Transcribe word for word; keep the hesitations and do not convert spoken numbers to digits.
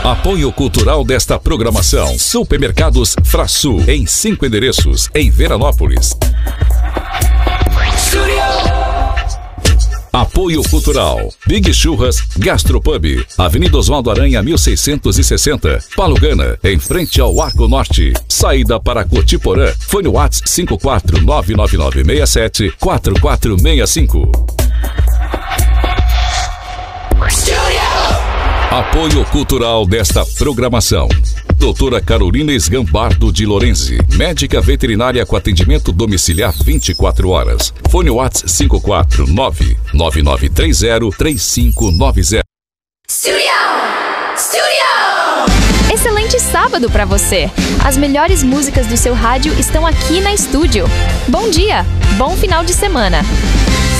Apoio cultural desta programação. Supermercados Frasul, em cinco endereços, em Veranópolis. Apoio cultural. Big Churras Gastropub, Avenida Oswaldo Aranha, mil seiscentos e sessenta, Palugana, em frente ao Arco Norte. Saída para Cotiporã. Fone WhatsApp cinco quatro nove nove nove seis sete quatro quatro seis cinco. Apoio cultural desta programação. Doutora Carolina Esgambardo de Lorenzi, médica veterinária com atendimento domiciliar vinte e quatro horas. Fone WhatsApp cinco quatro nove nove nove três zero três cinco nove zero. Studio! Studio! Excelente sábado para você! As melhores músicas do seu rádio estão aqui na Estúdio. Bom dia, bom final de semana!